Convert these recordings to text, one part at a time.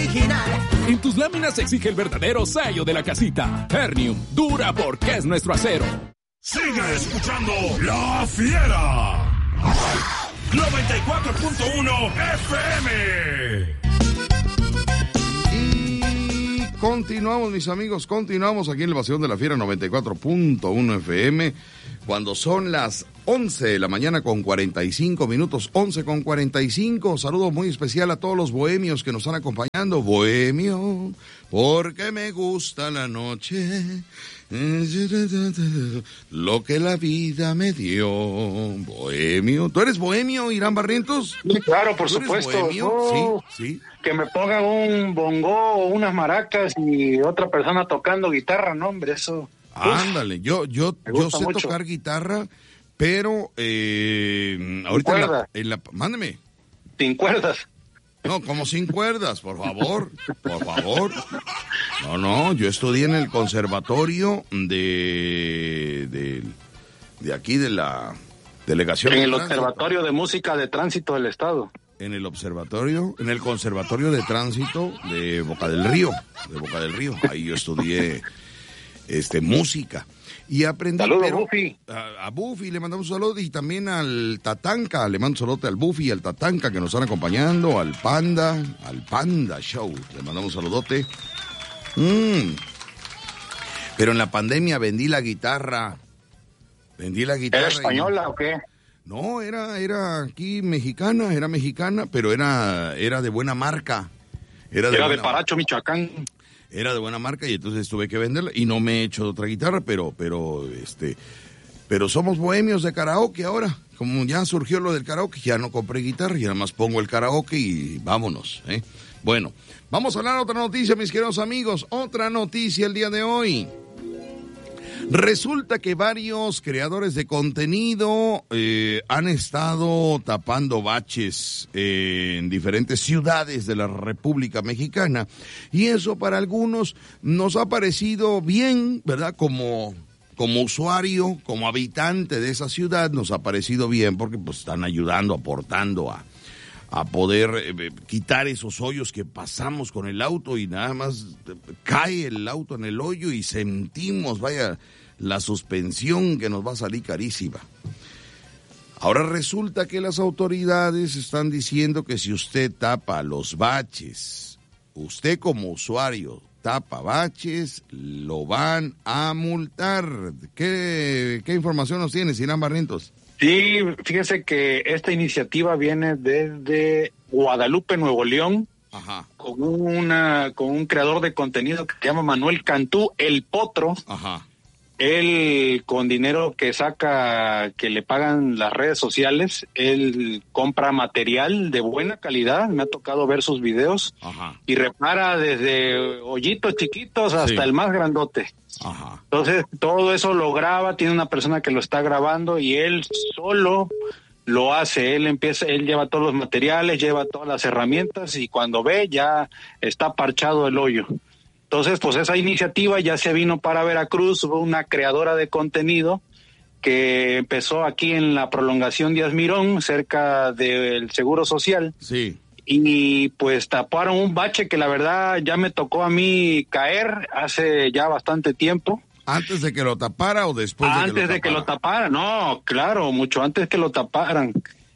original. En tus láminas se exige el verdadero sello de la casita. Ternium, dura porque es nuestro acero. Sigue escuchando La Fiera. 94.1 FM. Y continuamos, mis amigos, continuamos aquí en el Vacilón de la Fiera 94.1 FM, cuando son las 11 de la mañana con 45 minutos, 11 con 45. Saludo muy especial a todos los bohemios que nos están acompañando. Bohemio, porque me gusta la noche, lo que la vida me dio. Bohemio. ¿Tú eres bohemio, Irán Barrientos? Sí, claro, por supuesto. Bohemio? Oh, sí. Que me pongan un bongo o unas maracas y otra persona tocando guitarra, no, hombre, eso. Ándale, yo sé mucho. tocar guitarra, pero ahorita mándeme. Sin cuerdas. No, como sin cuerdas, por favor, por favor. No, yo estudié en el conservatorio de aquí de la delegación. En el Observatorio de Música de Tránsito del Estado. En el Conservatorio de Tránsito de Boca del Río, ahí yo estudié música. Y aprendí. Saludos, Buffy. A Buffy le mandamos un saludo, y también al Tatanka, le mando un saludo al Buffy y al Tatanka que nos están acompañando, al Panda Show, le mandamos un saludote. Pero en la pandemia vendí la guitarra. ¿Era española o qué? No, era aquí mexicana, pero era de buena marca. Era de Paracho, Michoacán. Era de buena marca y entonces tuve que venderla y no me he hecho otra guitarra, pero somos bohemios de karaoke ahora. Como ya surgió lo del karaoke, ya no compré guitarra, y nada más pongo el karaoke y vámonos, ¿eh? Bueno, vamos a hablar de otra noticia, mis queridos amigos. Otra noticia el día de hoy. Resulta que varios creadores de contenido han estado tapando baches en diferentes ciudades de la República Mexicana, y eso para algunos nos ha parecido bien, ¿verdad? Como usuario, como habitante de esa ciudad, nos ha parecido bien porque pues están ayudando, aportando a poder quitar esos hoyos que pasamos con el auto y nada más cae el auto en el hoyo y sentimos, vaya, la suspensión que nos va a salir carísima. Ahora resulta que las autoridades están diciendo que si usted tapa los baches, usted como usuario tapa baches, lo van a multar. ¿Qué información nos tienes, Irán Barrientos? Sí, fíjese que esta iniciativa viene desde Guadalupe, Nuevo León. Ajá. Con un creador de contenido que se llama Manuel Cantú, El Potro. Ajá. Él, con dinero que saca, que le pagan las redes sociales, él compra material de buena calidad, me ha tocado ver sus videos. Ajá. Y repara desde hoyitos chiquitos hasta el más grandote. Ajá. Entonces, todo eso lo graba, tiene una persona que lo está grabando y él solo lo hace. Él lleva todos los materiales, lleva todas las herramientas y cuando ve ya está parchado el hoyo. Entonces, pues esa iniciativa ya se vino para Veracruz. Hubo una creadora de contenido que empezó aquí en la prolongación Díaz Mirón, cerca del Seguro Social. Sí. Y pues taparon un bache que la verdad ya me tocó a mí caer hace ya bastante tiempo. ¿Antes de que lo tapara o después de que lo tapara? No, claro, mucho antes que lo taparan.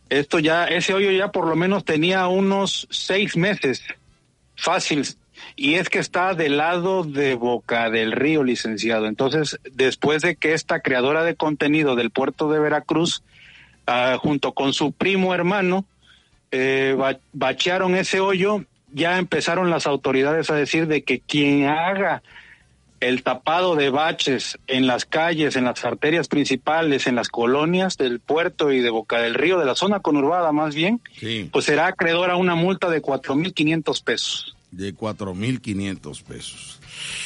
Ese hoyo ya por lo menos tenía unos 6 meses, fácil. Y es que está del lado de Boca del Río, licenciado. Entonces, después de que esta creadora de contenido del puerto de Veracruz, junto con su primo hermano, bachearon ese hoyo, ya empezaron las autoridades a decir de que quien haga el tapado de baches en las calles, en las arterias principales, en las colonias del puerto y de Boca del Río, de la zona conurbada más bien, sí, pues será acreedor a una multa de 4,500 pesos. De 4,500 pesos.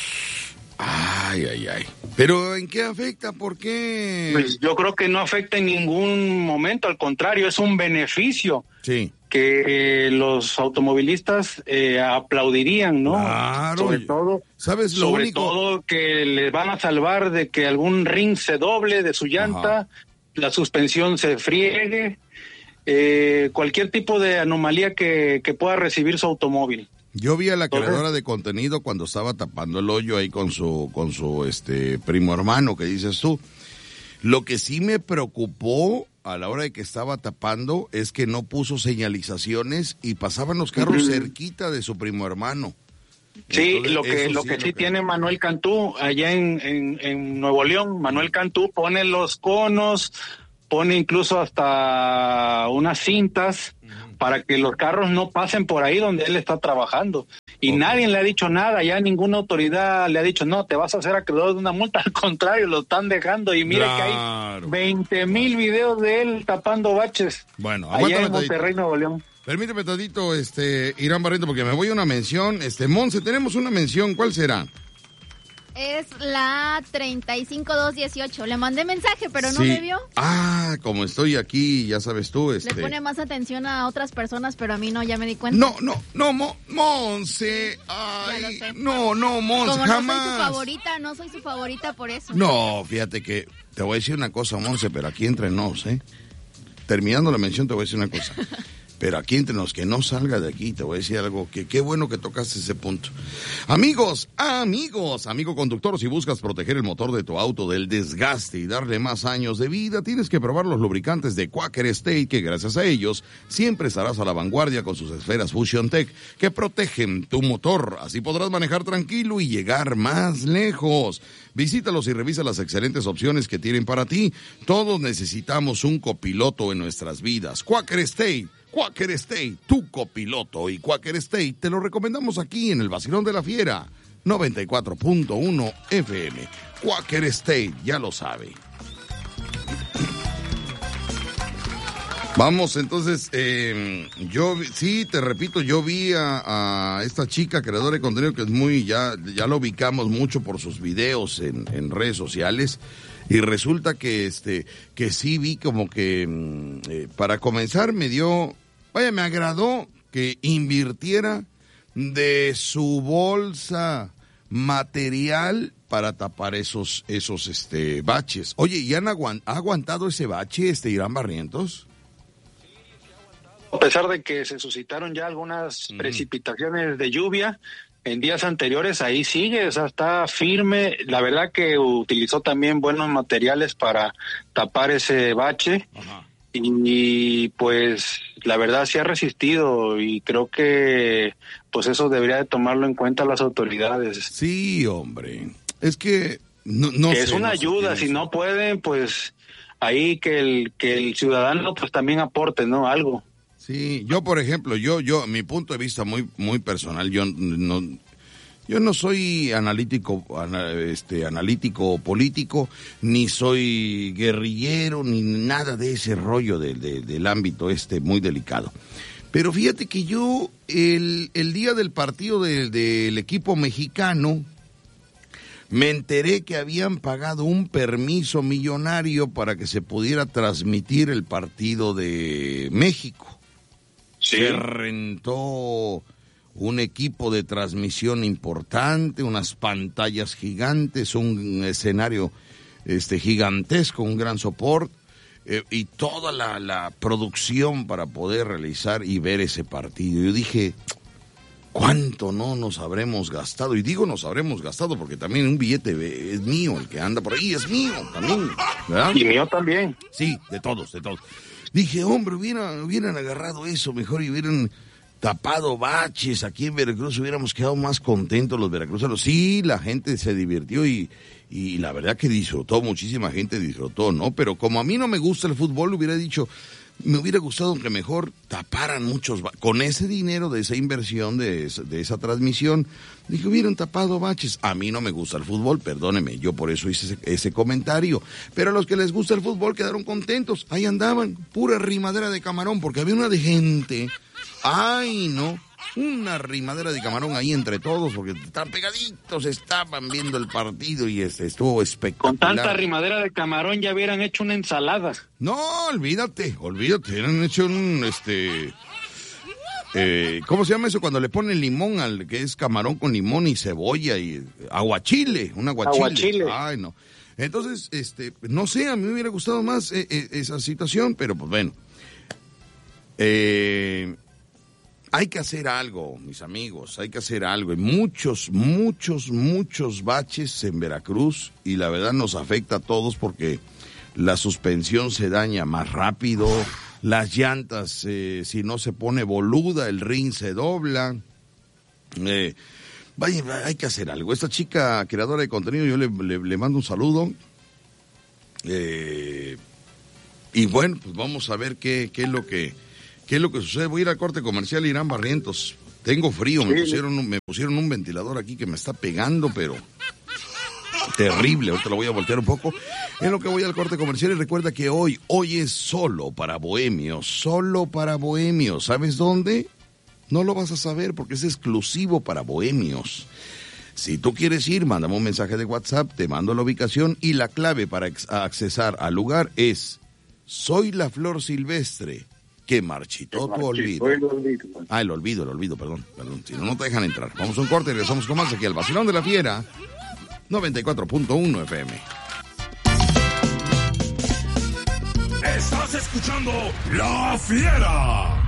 Ay. ¿Pero en qué afecta? ¿Por qué? Pues yo creo que no afecta en ningún momento, al contrario, es un beneficio. Sí. Que los automovilistas aplaudirían, ¿no? Claro. Sobre todo, ¿sabes lo sobre único? todo que les van a salvar de que algún ring se doble de su llanta, ajá, la suspensión se friegue, cualquier tipo de anomalía que pueda recibir su automóvil. Yo vi a la creadora de contenido cuando estaba tapando el hoyo ahí con su primo hermano que dices tú. Lo que sí me preocupó a la hora de que estaba tapando es que no puso señalizaciones y pasaban los carros cerquita de su primo hermano. Sí, Entonces, lo que sí tiene Manuel Cantú allá en Nuevo León. Manuel Cantú pone los conos, pone incluso hasta unas cintas para que los carros no pasen por ahí donde él está trabajando. Y nadie le ha dicho nada, ya ninguna autoridad le ha dicho, no, te vas a hacer acreedor de una multa. Al contrario, lo están dejando. Y mire que hay 20,000 videos de él tapando baches. Bueno, allá en Monterrey, Nuevo León. Permíteme tantito, Irán Barreto, porque me voy a una mención. Monse, tenemos una mención, ¿cuál será? Es la 35218. Le mandé mensaje, pero no me vio. Ah, como estoy aquí, ya sabes tú, Le pone más atención a otras personas, pero a mí no, ya me di cuenta. No, Monse. Ay, Ya lo sé. no, Monse, como jamás. No soy su favorita por eso. No, fíjate que te voy a decir una cosa, Monse, pero aquí entre nos, Terminando la mención te voy a decir una cosa. Pero aquí entre nos, que no salga de aquí, te voy a decir algo, que qué bueno que tocaste ese punto. Amigo conductor, si buscas proteger el motor de tu auto del desgaste y darle más años de vida, tienes que probar los lubricantes de Quaker State, que gracias a ellos siempre estarás a la vanguardia con sus esferas Fusion Tech, que protegen tu motor. Así podrás manejar tranquilo y llegar más lejos. Visítalos y revisa las excelentes opciones que tienen para ti. Todos necesitamos un copiloto en nuestras vidas. Quaker State, tu copiloto, y Quaker State te lo recomendamos aquí en el Vacilón de la Fiera, 94.1 FM. Quaker State, ya lo sabe. Vamos, entonces, yo vi a esta chica creadora de contenido que es muy, ya lo ubicamos mucho por sus videos en redes sociales. Y resulta que sí vi como que para comenzar me agradó que invirtiera de su bolsa material para tapar esos baches. Oye, ¿y ha aguantado ese bache, Irán Barrientos? A pesar de que se suscitaron ya algunas precipitaciones de lluvia en días anteriores, ahí sigue, o sea, está firme. La verdad que utilizó también buenos materiales para tapar ese bache. Ajá. Y pues la verdad sí ha resistido, y creo que pues eso debería de tomarlo en cuenta las autoridades. Sí, hombre, es que no que sé, es una ayuda, si no pueden, pues ahí que el ciudadano pues también aporte, ¿no? Algo. Sí, yo por ejemplo, mi punto de vista muy personal, yo no soy analítico político, ni soy guerrillero, ni nada de ese rollo del ámbito muy delicado. Pero fíjate que yo, el día del partido del equipo mexicano, me enteré que habían pagado un permiso millonario para que se pudiera transmitir el partido de México. Sí. Se rentó un equipo de transmisión importante, unas pantallas gigantes, un escenario gigantesco, un gran soporte, y toda la producción para poder realizar y ver ese partido. Yo dije, ¿cuánto no nos habremos gastado? Y digo nos habremos gastado porque también un billete es mío, el que anda por ahí es mío también, ¿verdad? Y mío también. Sí, de todos. Dije, hombre, hubieran agarrado eso mejor y hubieran tapado baches aquí en Veracruz, hubiéramos quedado más contentos los veracruzanos. Sí, la gente se divirtió y la verdad que disfrutó, muchísima gente disfrutó, ¿no? Pero como a mí no me gusta el fútbol, me hubiera gustado que mejor taparan muchos con ese dinero de esa inversión, de esa transmisión, dije, hubieran tapado baches. A mí no me gusta el fútbol, perdóneme, yo por eso hice ese comentario. Pero a los que les gusta el fútbol quedaron contentos, ahí andaban, pura rimadera de camarón, porque había una de gente, ay no, una rimadera de camarón ahí entre todos, porque tan pegaditos estaban viendo el partido y estuvo espectacular. Con tanta rimadera de camarón ya hubieran hecho una ensalada. No, olvídate, hubieran hecho un, ¿cómo se llama eso? Cuando le ponen limón al que es camarón con limón y cebolla y aguachile, un aguachile. Ay, no. Entonces, no sé, a mí me hubiera gustado más esa situación, pero pues bueno. Hay que hacer algo, mis amigos, hay que hacer algo. Hay muchos baches en Veracruz y la verdad nos afecta a todos porque la suspensión se daña más rápido, las llantas, si no se pone boluda, el rin se dobla. Vaya, hay que hacer algo. Esta chica creadora de contenido, yo le mando un saludo. Y bueno, pues vamos a ver qué es lo que sucede. Voy a ir al corte comercial, Irán Barrientos. Tengo frío, me pusieron un ventilador aquí que me está pegando, pero terrible. Ahorita lo voy a voltear un poco. En lo que voy al corte comercial, y recuerda que hoy es solo para bohemios. ¿Sabes dónde? No lo vas a saber porque es exclusivo para bohemios. Si tú quieres ir, mándame un mensaje de WhatsApp, te mando la ubicación y la clave para accesar al lugar es: soy la flor silvestre que marchitó tu olvido. El olvido, perdón. Si no te dejan entrar. Vamos a un corte y regresamos con más aquí al Vacilón de la Fiera, 94.1 FM. Estás escuchando La Fiera,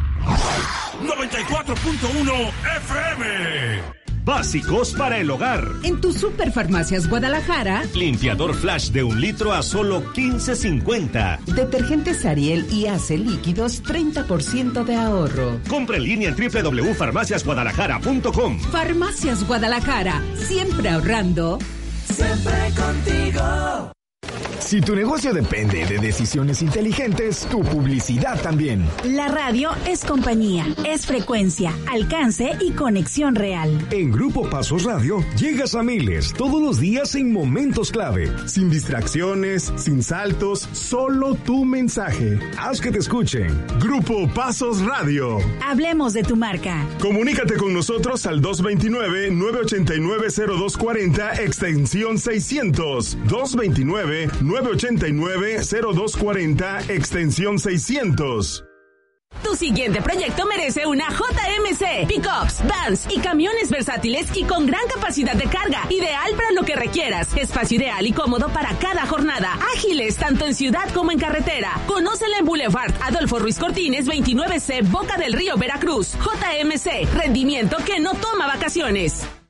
94.1 FM. Básicos para el hogar. En tu Superfarmacias Guadalajara, limpiador Flash de 1 litro a solo $15.50. Detergentes Ariel y Ace líquidos, 30% de ahorro. Compra en línea en www.farmaciasguadalajara.com. Farmacias Guadalajara, siempre ahorrando. Siempre contigo. Si tu negocio depende de decisiones inteligentes, tu publicidad también. La radio es compañía, es frecuencia, alcance y conexión real. En Grupo Pasos Radio llegas a miles todos los días en momentos clave. Sin distracciones, sin saltos, solo tu mensaje. Haz que te escuchen. Grupo Pasos Radio. Hablemos de tu marca. Comunícate con nosotros al 229-989-0240, extensión 600. 229-989-0240, extensión 600. Tu siguiente proyecto merece una JMC. Pickups, vans y camiones versátiles y con gran capacidad de carga. Ideal para lo que requieras. Espacio ideal y cómodo para cada jornada. Ágiles tanto en ciudad como en carretera. Conócela en Boulevard Adolfo Ruiz Cortines 29C, Boca del Río, Veracruz. JMC, rendimiento que no toma vacaciones.